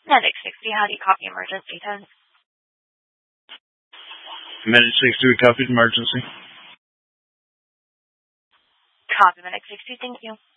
Medic 60, how do you copy emergency 10? Medic 60, we copied emergency. Copy Medic 60, thank you.